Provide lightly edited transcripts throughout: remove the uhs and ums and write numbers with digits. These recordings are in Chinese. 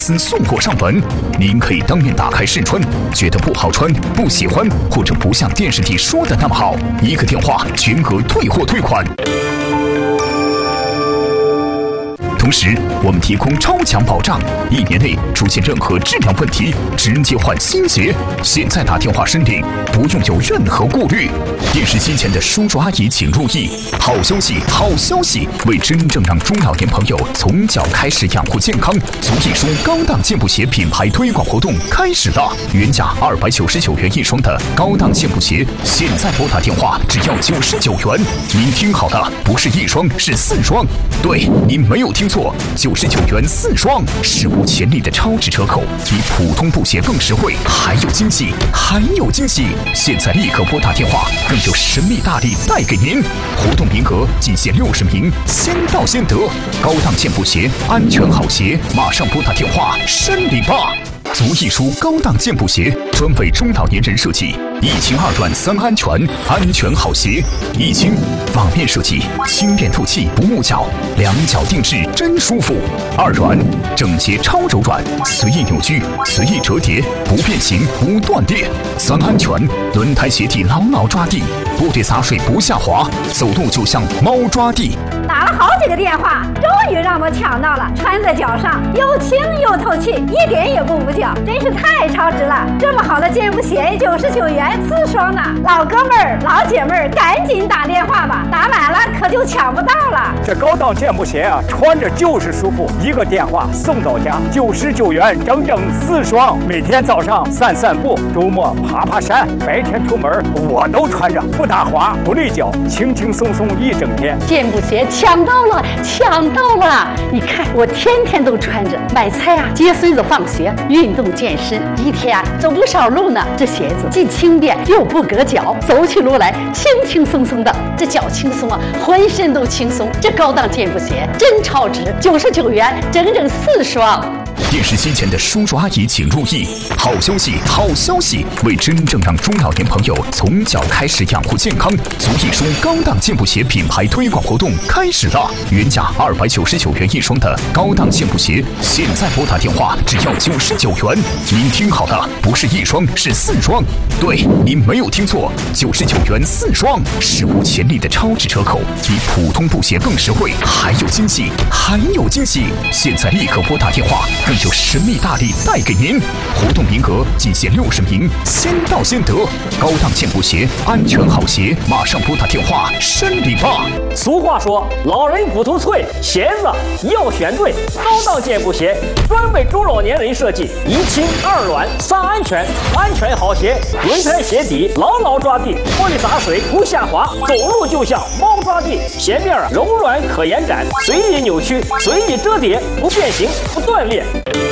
送货上门，您可以当面打开试穿，觉得不好穿、不喜欢，或者不像电视里说的那么好，一个电话全额退货退款。同时，我们提供超强保障，1年内出现任何质量问题，直接换新鞋。现在打电话申领，不用有任何顾虑。电视机前的叔叔阿姨请入意，好消息，好消息！为真正让中老年朋友从脚开始养护健康，足艺舒高档健步鞋品牌推广活动开始了。原价299元1双的高档健步鞋，现在拨打电话只要99元。您听好了，不是1双，是4双。对，您没有听错，99元4双，史无前例的超值折扣，比普通布鞋更实惠，还有惊喜，还有惊喜！现在立刻拨打电话，更有神秘大礼带给您。活动名额仅限60名，先到先得。高档健步鞋，安全好鞋，马上拨打电话申领吧！足艺舒高档健步鞋，专为中老年人设计，1轻2软3安全，安全好鞋。1轻，网面设计，轻便透气，不捂脚，2脚定制真舒服。2软，整洁超柔软，随意扭曲，随意折叠，不变形，不断裂。3安全，轮胎鞋底牢牢抓地，部队洒水不下滑，走路就像猫抓地。 打了好几个电话，终于让我抢到了，穿在脚上又轻又透气，一点也不捂脚，真是太超值了！这么好的健步鞋，99元4双呢！老哥们儿、老姐妹儿，赶紧打电话吧，打满了可就抢不到了。 这高档健步鞋啊，穿着就是舒服，一个电话送到家，99元整整4双。每天早上散散步，周末爬爬山，白天出门我都穿着，不打滑，不累脚，轻轻松松一整天。 健步鞋抢到了，抢到了！你看我天天都穿着，买菜啊，接孙子放学，运动健身，一天啊走不少路呢。这鞋子既轻便又不硌脚，走起路来轻轻松松的，这脚轻松啊，浑身都轻松。这高档健步鞋真超值，99元整整4双。 电视机前的叔叔阿姨请入意，好消息，好消息！为真正让中老年朋友从脚开始养护健康，足艺舒高档健步鞋品牌推广活动开始了。原价299元1双的高档健步鞋，现在拨打电话只要99元。您听好了，不是1双，是4双。对，您没有听错，99元4双，史无前例的超值折扣，比普通布鞋更实惠，还有惊喜，还有惊喜！现在立刻拨打电话，更有神秘大礼带给您。活动名额仅限60名，先到先得。高档健步鞋，安全好鞋，马上拨打电话申领吧！ 俗话说，老人骨头脆，鞋子要选对。高档健步鞋专为中老年人设计，1轻2软3安全，安全好鞋，轮胎鞋底牢牢抓地，玻璃洒水不下滑，走路就像猫抓地。鞋面柔软可延展，随意扭曲，随意折叠，不变形，不断裂。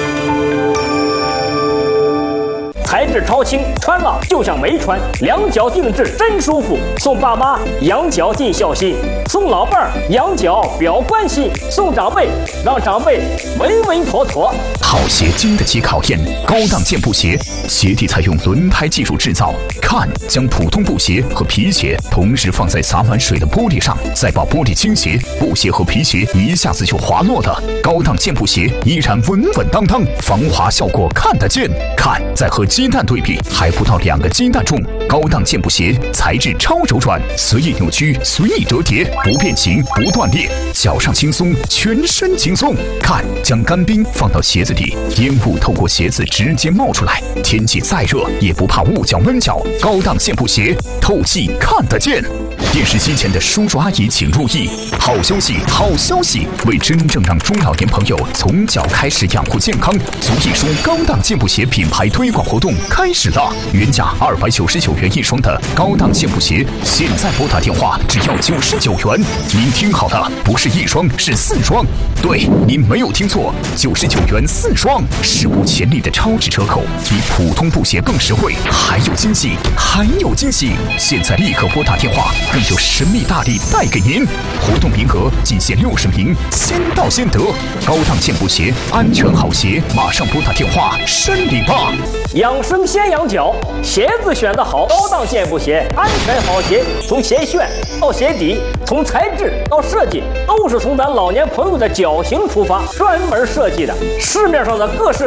材质超轻，穿了就像没穿，2脚定制真舒服。送爸妈羊角尽孝心，送老伴儿羊角表关心，送长辈让长辈稳稳妥妥。 好鞋经得起考验，高档健步鞋，鞋底采用轮胎技术制造。看，将普通布鞋和皮鞋同时放在洒满水的玻璃上，再把玻璃倾斜，布鞋和皮鞋一下子就滑落了。高档健步鞋依然稳稳当当，防滑效果看得见。看，再和鸡蛋对比，还不到2个鸡蛋重。高档健步鞋材质超柔软，随意扭曲，随意折叠，不变形，不断裂，脚上轻松，全身轻松。看，将干冰放到鞋子里，烟雾透过鞋子直接冒出来，天气再热也不怕捂脚闷脚。高档健步鞋，透气看得见。电视机前的叔叔阿姨请入意，好消息，好消息！为真正让中老年朋友从脚开始养护健康，足艺舒高档健步鞋品牌推广活动开始了。原价299元1双的高档健步鞋，现在拨打电话只要99元。您听好了，不是1双，是4双。对，您没有听错，99元4双，史无前例的超值折扣，比普通布鞋更实惠，还有惊喜，还有惊喜！现在立刻拨打电话，更有神秘大礼带给您。活动名额仅限60名，先到先得。高档健步鞋，安全好鞋，马上拨打电话申领吧！ 养生先养脚，鞋子选得好，高档健步鞋，安全好鞋，从鞋楦到鞋底，从材质到设计，都是从咱老年朋友的脚型出发，专门设计的。市面上的各式